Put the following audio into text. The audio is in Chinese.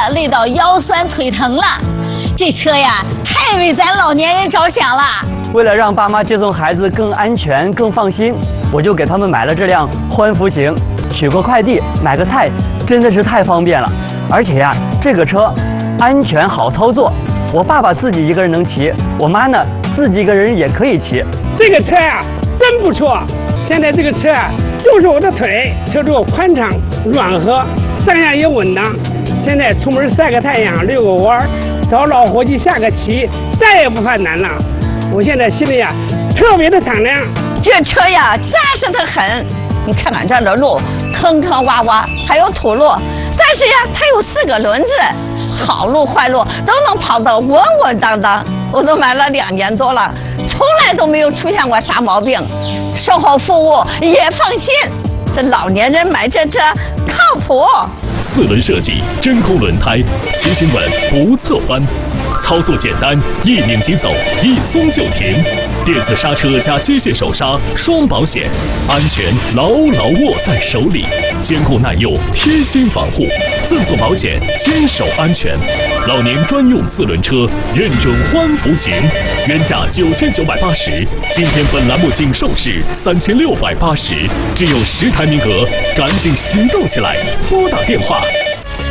累到腰酸腿疼了。这车呀，太为咱老年人着想了。 为了让爸妈接送孩子更安全、更放心，我就给他们买了这辆欢福行。取个快递、买个菜，真的是太方便了。而且呀，这个车安全好操作。我爸爸自己一个人能骑，我妈呢自己一个人也可以骑。 这个车呀，真不错。现在这个车啊，就是我的腿，车座宽敞软和，上下也稳当。现在出门晒个太阳、遛个弯，找老伙计下个棋，再也不犯难了。我现在心里啊，特别的敞亮。 这车呀，扎实得很。你看看这儿的路，坑坑洼洼，还有土路，但是呀，它有4个轮子，好路坏路都能跑得稳稳当当。我都买了2年多了，从来都没有出现过啥毛病，售后服务也放心。这老年人买这车靠谱。 4轮设计，真空轮胎，骑行稳不侧翻，操作简单，一拧即走，一松就停。电子刹车加机械手刹，双保险，安全牢牢握在手里，坚固耐用，贴心防护，赠送保险，坚守安全。老年专用4轮车，认准欢福行，原价9980，今天本栏目仅售至3680，只有10台名额，赶紧行动起来！拨打电话